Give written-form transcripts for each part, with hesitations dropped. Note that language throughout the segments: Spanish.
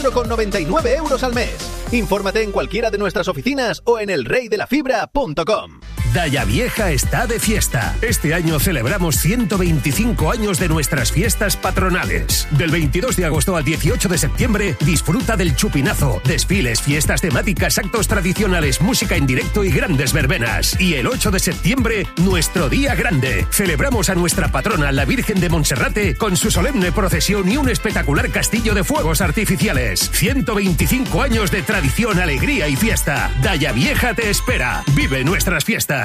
con 99 € al mes. Infórmate en cualquiera de nuestras oficinas o en elreydelafibra.com. Daya Vieja está de fiesta. Este año celebramos 125 años de nuestras fiestas patronales. Del 22 de agosto al 18 de septiembre, disfruta del chupinazo, desfiles, fiestas temáticas, actos tradicionales, música en directo y grandes verbenas. Y el 8 de septiembre, nuestro día grande. Celebramos a nuestra patrona, la Virgen de Monserrate, con su solemne procesión y un espectacular castillo de fuegos artificiales. 125 años de tradición, alegría y fiesta. Daya Vieja te espera. Vive nuestras fiestas.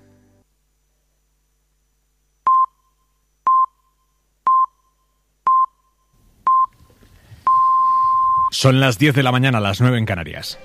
Son las 10 de la mañana, las 9 en Canarias.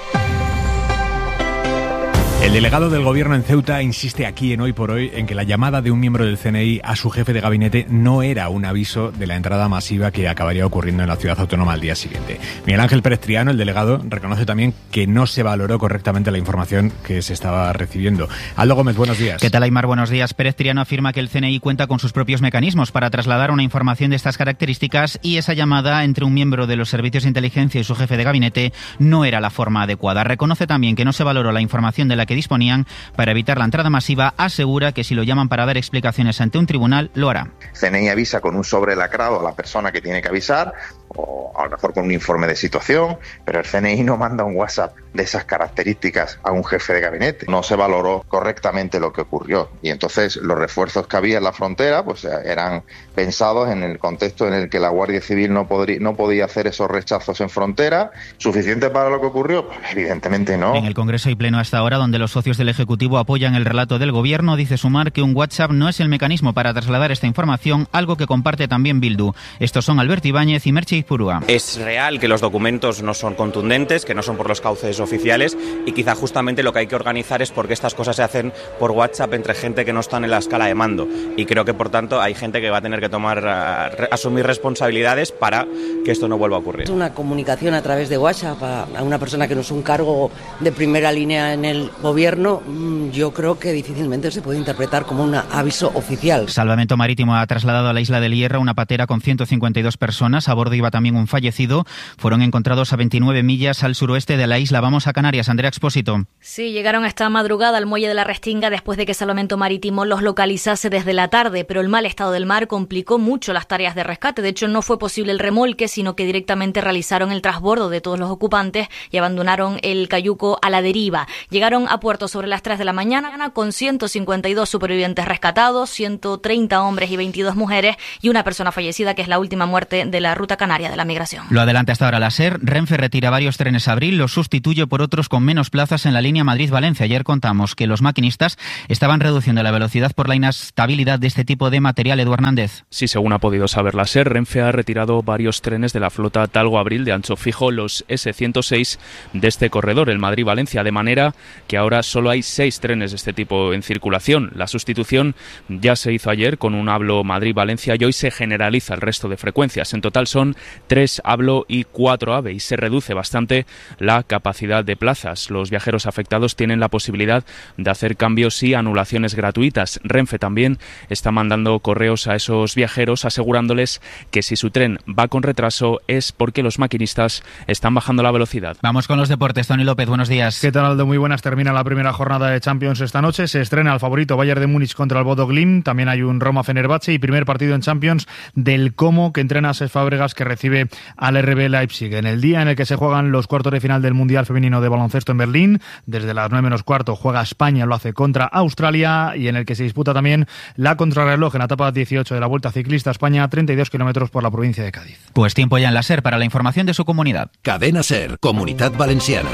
El delegado del Gobierno en Ceuta insiste aquí en Hoy por Hoy en que la llamada de un miembro del CNI a su jefe de gabinete no era un aviso de la entrada masiva que acabaría ocurriendo en la ciudad autónoma al día siguiente. Miguel Ángel Pérez Triano, el delegado, reconoce también que no se valoró correctamente la información que se estaba recibiendo. Aldo Gómez, buenos días. ¿Qué tal, Aymar? Buenos días. Pérez Triano afirma que el CNI cuenta con sus propios mecanismos para trasladar una información de estas características y esa llamada entre un miembro de los servicios de inteligencia y su jefe de gabinete no era la forma adecuada. Reconoce también que no se valoró la información de la que disponían para evitar la entrada masiva. Asegura que si lo llaman para dar explicaciones ante un tribunal, lo hará. CNI avisa con un sobre lacrado a la persona que tiene que avisar, o a lo mejor con un informe de situación, pero el CNI no manda un WhatsApp de esas características a un jefe de gabinete. No se valoró correctamente lo que ocurrió y entonces los refuerzos que había en la frontera pues eran pensados en el contexto en el que la Guardia Civil no podía hacer esos rechazos en frontera. ¿Suficiente para lo que ocurrió? Pues evidentemente no. En el Congreso hay pleno hasta ahora donde los socios del Ejecutivo apoyan el relato del Gobierno. Dice Sumar que un WhatsApp no es el mecanismo para trasladar esta información, algo que comparte también Bildu. Estos son Alberto Ibáñez y Merche Izpurúa. Es real que los documentos no son contundentes, que no son por los cauces oficiales y quizá justamente lo que hay que organizar es porque estas cosas se hacen por WhatsApp entre gente que no están en la escala de mando y creo que por tanto hay gente que va a tener que asumir responsabilidades para que esto no vuelva a ocurrir. Una comunicación a través de WhatsApp a una persona que no es un cargo de primera línea en el Gobierno, yo creo que difícilmente se puede interpretar como un aviso oficial. Salvamento Marítimo ha trasladado a la isla del Hierro una patera con 152 personas. A bordo iba también un fallecido. Fueron encontrados a 29 millas al suroeste de la isla. Vamos a Canarias. Andrea Expósito. Sí, llegaron esta madrugada al muelle de la Restinga después de que Salvamento Marítimo los localizase desde la tarde, pero el mal estado del mar complicó mucho las tareas de rescate. De hecho, no fue posible el remolque, sino que directamente realizaron el transbordo de todos los ocupantes y abandonaron el cayuco a la deriva. Llegaron a puerto sobre las 3 de la mañana con 152 supervivientes rescatados, 130 hombres y 22 mujeres y una persona fallecida, que es la última muerte de la ruta canaria de la migración. Lo adelanta hasta ahora la SER. Renfe retira varios trenes Abril, los sustituye por otros con menos plazas en la línea Madrid-Valencia. Ayer contamos que los maquinistas estaban reduciendo la velocidad por la inestabilidad de este tipo de material. Eduardo Hernández. Sí, según ha podido saber la SER, Renfe ha retirado varios trenes de la flota Talgo-Abril de ancho fijo, los S106 de este corredor, el Madrid-Valencia, de manera que ahora solo hay 6 trenes de este tipo en circulación. La sustitución ya se hizo ayer con un Hablo Madrid-Valencia y hoy se generaliza el resto de frecuencias. En total son 3 Hablo y 4 AVE y se reduce bastante la capacidad de plazas. Los viajeros afectados tienen la posibilidad de hacer cambios y anulaciones gratuitas. Renfe también está mandando correos a esos viajeros asegurándoles que si su tren va con retraso es porque los maquinistas están bajando la velocidad. Vamos con los deportes. Tony López, buenos días. ¿Qué tal, Aldo? Muy buenas. Termina la primera jornada de Champions esta noche. Se estrena el favorito Bayern de Múnich contra el Bodo Glimt. También hay un Roma-Fenerbahce y primer partido en Champions del Como, que entrena a Cesc Fábregas, que recibe al RB Leipzig. En el día en el que se juegan los cuartos de final del Mundial Femenino de Baloncesto en Berlín, desde las 9 menos cuarto juega España, lo hace contra Australia, y en el que se disputa también la contrarreloj en la etapa 18 de la Vuelta Ciclista a España, 32 kilómetros por la provincia de Cádiz. Pues tiempo ya en la SER para la información de su comunidad. Cadena SER, Comunidad Valenciana.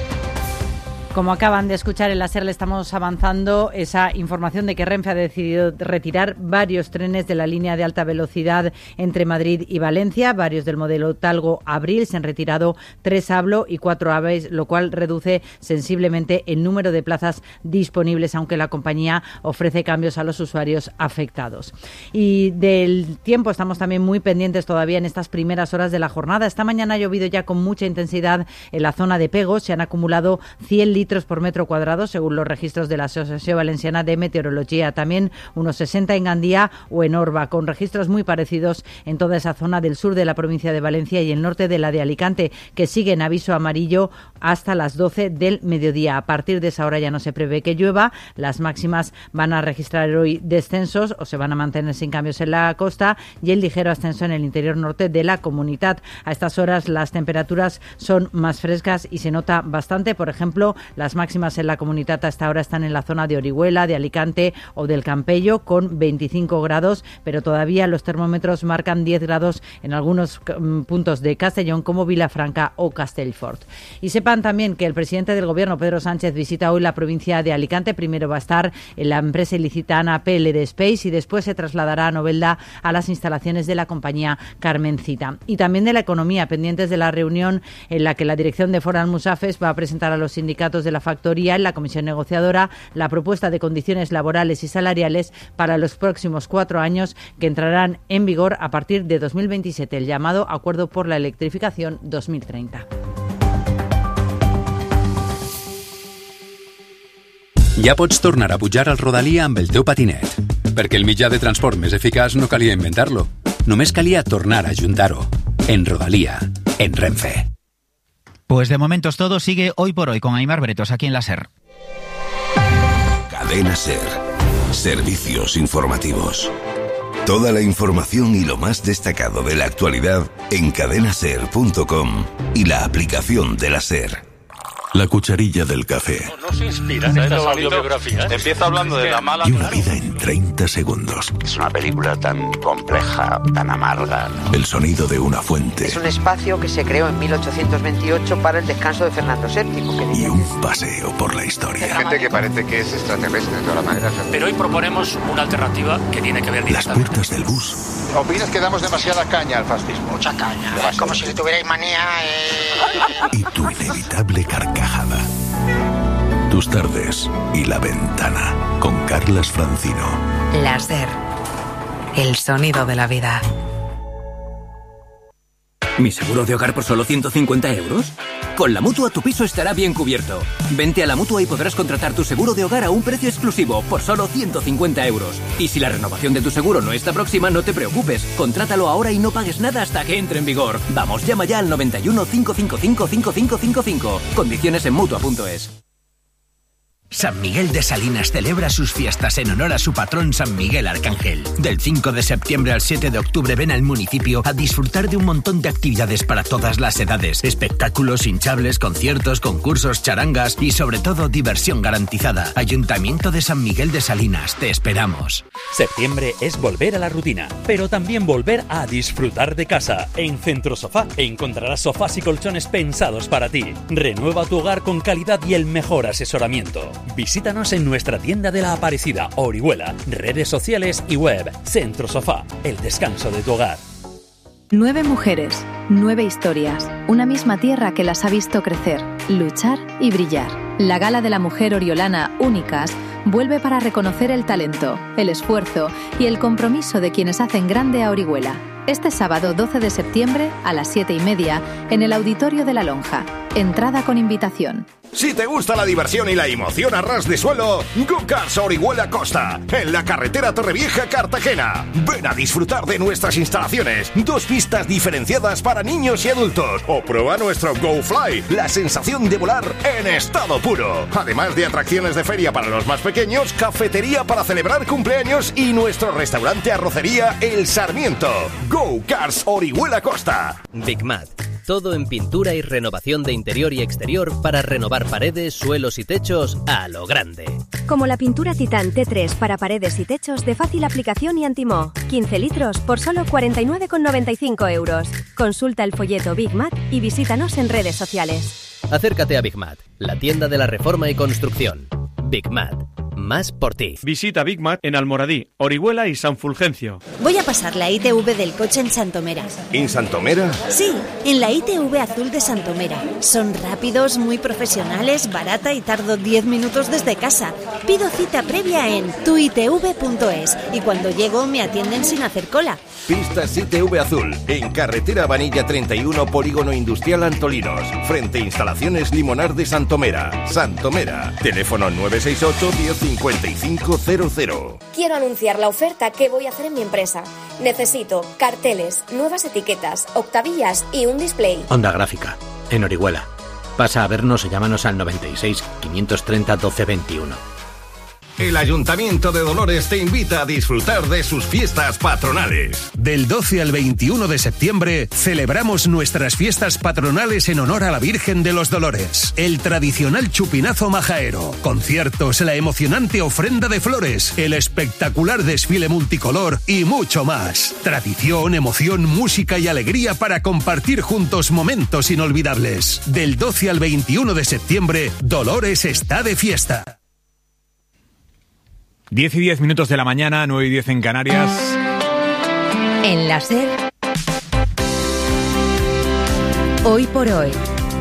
Como acaban de escuchar en la SER, le estamos avanzando esa información de que Renfe ha decidido retirar varios trenes de la línea de alta velocidad entre Madrid y Valencia, varios del modelo Talgo-Abril. Se han retirado 3 Hablo y 4 AVE, lo cual reduce sensiblemente el número de plazas disponibles, aunque la compañía ofrece cambios a los usuarios afectados. Y del tiempo estamos también muy pendientes todavía en estas primeras horas de la jornada. Esta mañana ha llovido ya con mucha intensidad en la zona de Pego. Se han acumulado 100 litros litros por metro cuadrado, según los registros de la Asociación Valenciana de Meteorología. También unos 60 en Gandía o en Orba, con registros muy parecidos en toda esa zona del sur de la provincia de Valencia y el norte de la de Alicante, que sigue en aviso amarillo hasta las 12 del mediodía. A partir de esa hora ya no se prevé que llueva. Las máximas van a registrar hoy descensos o se van a mantener sin cambios en la costa y el ligero ascenso en el interior norte de la comunidad. A estas horas las temperaturas son más frescas y se nota bastante. Por ejemplo, las máximas en la comunidad hasta ahora están en la zona de Orihuela, de Alicante o del Campello con 25 grados, pero todavía los termómetros marcan 10 grados en algunos puntos de Castellón como Vilafranca o Castellfort. Y sepan también que el presidente del Gobierno, Pedro Sánchez, visita hoy la provincia de Alicante. Primero va a estar en la empresa ilicitana PLD Space y después se trasladará a Novelda a las instalaciones de la compañía Carmencita. Y también de la economía, pendientes de la reunión en la que la dirección de Foral Musafes va a presentar a los sindicatos de la factoría en la comisión negociadora la propuesta de condiciones laborales y salariales para los próximos 4 años que entrarán en vigor a partir de 2027, el llamado Acuerdo por la Electrificación 2030. Ja pots tornar a pujar al Rodalia amb el teu patinet, perquè el mitjà de transport més eficaç no calia inventar-lo, només calia tornar a ajuntar-ho. En Rodalia, en Renfe. Pues de momento es todo. Sigue Hoy por Hoy con Aimar Bretos aquí en la SER. Cadena SER. Servicios informativos. Toda la información y lo más destacado de la actualidad en cadenaser.com y la aplicación de la SER. La cucharilla del café. ¿No se inspiran estas autobiografías? Empieza hablando de la mala... Y una vida en 30 segundos. Es una película tan compleja, tan amarga. El sonido de una fuente. Es un espacio que se creó en 1828 para el descanso de Fernando VII. Y un paseo por la historia. Hay gente que parece que es extraterrestre de todas maneras. Pero hoy proponemos una alternativa que tiene que ver Las puertas del bus. ¿Opinas que damos demasiada caña al fascismo? Mucha caña. Como si le tuvierais manía. Y tu inevitable carcajada. Tus tardes y La Ventana con Carlas Francino. La SER. El sonido de la vida. ¿Mi seguro de hogar por solo 150 euros? Con la Mutua tu piso estará bien cubierto. Vente a la Mutua y podrás contratar tu seguro de hogar a un precio exclusivo por solo 150 euros. Y si la renovación de tu seguro no está próxima, no te preocupes. Contrátalo ahora y no pagues nada hasta que entre en vigor. Vamos, llama ya al 91 555 5555. Condiciones en Mutua.es. San Miguel de Salinas celebra sus fiestas en honor a su patrón San Miguel Arcángel. Del 5 de septiembre al 7 de octubre ven al municipio a disfrutar de un montón de actividades para todas las edades. Espectáculos, hinchables, conciertos, concursos, charangas y sobre todo diversión garantizada. Ayuntamiento de San Miguel de Salinas, te esperamos. Septiembre es volver a la rutina, pero también volver a disfrutar de casa. En Centro Sofá encontrarás sofás y colchones pensados para ti. Renueva tu hogar con calidad y el mejor asesoramiento. Visítanos en nuestra tienda de la Aparecida, Orihuela, redes sociales y web. Centro Sofá, el descanso de tu hogar. 9 mujeres, 9 historias, una misma tierra que las ha visto crecer, luchar y brillar. La Gala de la Mujer Oriolana Únicas vuelve para reconocer el talento, el esfuerzo y el compromiso de quienes hacen grande a Orihuela. Este sábado 12 de septiembre a las 7:30 en el Auditorio de la Lonja. Entrada con invitación. Si te gusta la diversión y la emoción a ras de suelo, Go Cars Orihuela Costa, en la carretera Torrevieja-Cartagena. Ven a disfrutar de nuestras instalaciones, 2 pistas diferenciadas para niños y adultos. O prueba nuestro Go Fly, la sensación de volar en estado puro. Además de atracciones de feria para los más pequeños, cafetería para celebrar cumpleaños y nuestro restaurante arrocería El Sarmiento. Go Cars Orihuela Costa. Big Mat. Todo en pintura y renovación de interior y exterior para renovar paredes, suelos y techos a lo grande. Como la pintura Titán T3 para paredes y techos de fácil aplicación y antimoho. 15 litros por solo 49,95 euros. Consulta el folleto Big Mat y visítanos en redes sociales. Acércate a Big Mat, la tienda de la reforma y construcción. Big Mat. Más por ti. Visita Big Mac en Almoradí, Orihuela y San Fulgencio. Voy a pasar la ITV del coche en Santomera. ¿En Santomera? Sí, en la ITV azul de Santomera. Son rápidos, muy profesionales, barata y tardo 10 minutos desde casa. Pido cita previa en tuitv.es y cuando llego me atienden sin hacer cola. Pistas ITV Azul, en carretera Vanilla 31, Polígono Industrial Antolinos, frente a Instalaciones Limonar de Santomera. Santomera, teléfono 968 105500. Quiero anunciar la oferta que voy a hacer en mi empresa. Necesito carteles, nuevas etiquetas, octavillas y un display. Onda Gráfica, en Orihuela. Pasa a vernos o llámanos al 96 530 1221. El Ayuntamiento de Dolores te invita a disfrutar de sus fiestas patronales. Del 12 al 21 de septiembre celebramos nuestras fiestas patronales en honor a la Virgen de los Dolores. El tradicional chupinazo majaero, conciertos, la emocionante ofrenda de flores, el espectacular desfile multicolor y mucho más. Tradición, emoción, música y alegría para compartir juntos momentos inolvidables. Del 12 al 21 de septiembre, Dolores está de fiesta. 10 y 10 minutos de la mañana, 9 y 10 en Canarias. En la SER, Hoy por Hoy,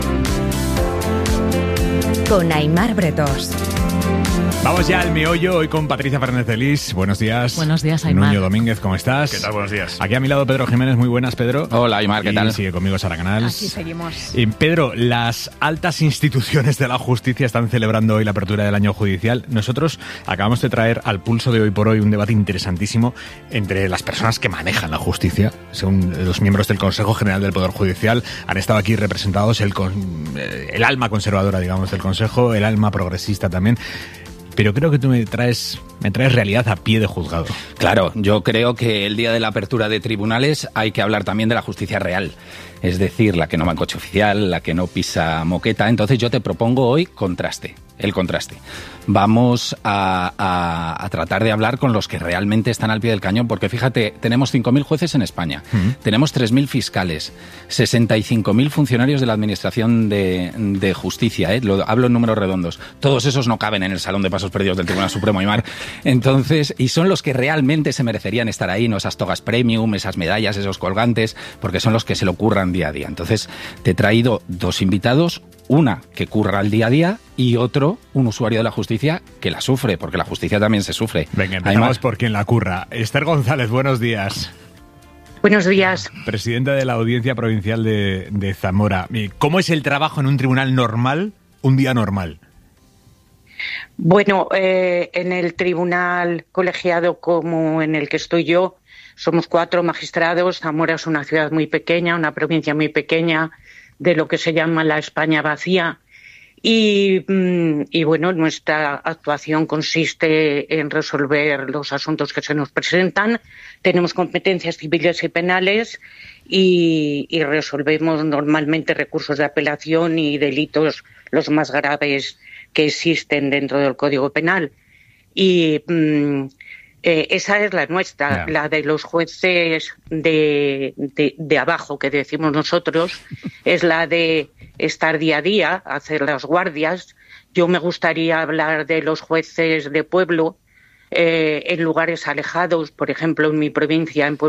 con Aimar Bretos. Vamos ya al meollo, hoy con Patricia Fernández de Lis. Buenos días. Buenos días, Aimar. Nuño Domínguez, ¿cómo estás? ¿Qué tal? Buenos días. Aquí a mi lado Pedro Jiménez, muy buenas, Pedro. Hola, Aimar, ¿qué tal? Y sigue conmigo Sara Canals. Aquí seguimos. Y Pedro, las altas instituciones de la justicia están celebrando hoy la apertura del año judicial. Nosotros acabamos de traer al pulso de Hoy por Hoy un debate interesantísimo entre las personas que manejan la justicia. Según los miembros del Consejo General del Poder Judicial, han estado aquí representados el alma conservadora, digamos, del Consejo, el alma progresista también. Pero creo que tú me traes realidad a pie de juzgado. Claro, yo creo que el día de la apertura de tribunales hay que hablar también de la justicia real. Es decir, la que no va en coche oficial, la que no pisa moqueta. Entonces yo te propongo hoy el contraste. Vamos a tratar de hablar con los que realmente están al pie del cañón, porque fíjate, tenemos 5.000 jueces en España, tenemos 3.000 fiscales, 65.000 funcionarios de la Administración de Justicia, hablo en números redondos. Todos esos no caben en el salón de pasos perdidos del Tribunal Supremo, Aimar. Entonces, y son los que realmente se merecerían estar ahí, no esas togas premium, esas medallas, esos colgantes, porque son los que se lo curran día a día. Entonces, te he traído dos invitados, una que curra el día a día y otro, un usuario de la justicia que la sufre, porque la justicia también se sufre. Venga, empezamos por quien la curra. Esther González, buenos días. Buenos días. Presidenta de la Audiencia Provincial de Zamora. ¿Cómo es el trabajo en un tribunal normal, un día normal? Bueno, en el tribunal colegiado como en el que estoy yo, somos 4 magistrados. Zamora es una ciudad muy pequeña, una provincia muy pequeña, de lo que se llama la España vacía. Y bueno, nuestra actuación consiste en resolver los asuntos que se nos presentan. Tenemos competencias civiles y penales y resolvemos normalmente recursos de apelación y delitos los más graves que existen dentro del Código Penal. Y esa es la nuestra, la de los jueces de abajo, que decimos nosotros, es la de estar día a día, hacer las guardias. Yo me gustaría hablar de los jueces de pueblo, en lugares alejados, por ejemplo, en mi provincia, en